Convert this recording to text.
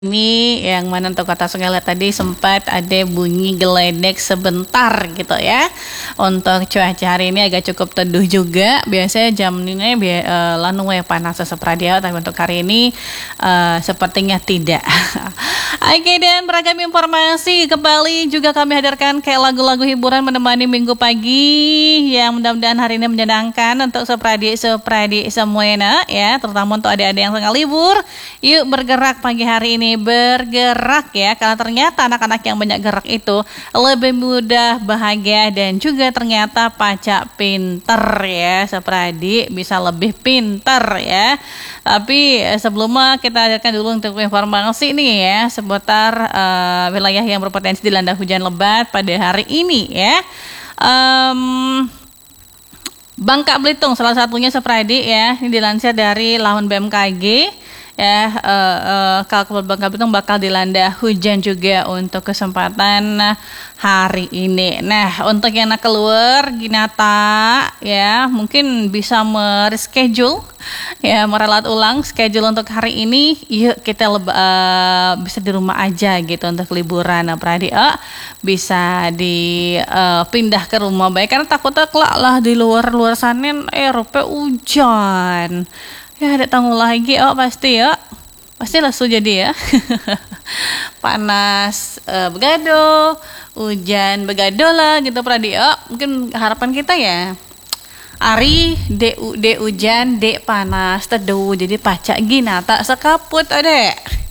Ini yang mana untuk kota Sungai Liat tadi sempat ada bunyi geledek sebentar gitu ya. Untuk cuaca hari ini agak cukup teduh juga. Biasanya jam ini lanu panas sepradia, tapi untuk hari ini sepertinya tidak. Oke, dan beragam informasi kembali juga kami hadirkan kayak lagu-lagu hiburan menemani minggu pagi yang mudah-mudahan hari ini menyenangkan untuk sepradi semuanya ya, terutama untuk adik-adik yang tengah libur. Yuk bergerak pagi hari ini, bergerak ya, karena ternyata anak-anak yang banyak gerak itu lebih mudah bahagia dan juga ternyata pacak pinter ya, sepradi bisa lebih pinter ya. Tapi sebelumnya kita hadirkan dulu untuk informasi nih ya seputar wilayah yang berpotensi dilanda hujan lebat pada hari ini ya. Bangka Belitung salah satunya sepradi ya, ini dilansir dari laman BMKG ya. Kalau Bangka Belitung bakal dilanda hujan juga untuk kesempatan hari ini. Nah, untuk yang nak keluar Ginata ya, mungkin bisa mereschedule ya, meralat ulang schedule untuk hari ini. Yuk kita bisa di rumah aja gitu untuk liburan. Nah, Pradi bisa dipindah ke rumah baik, karena takutnya kelak lah di luar sana rupa hujan. Ya ada tanggung lagi pasti pastilah jadi ya. Panas begado, hujan begado lah gitu Pradi. Mungkin harapan kita ya Ari de hujan de panas teduh, jadi pacak gina tak sekaput adek.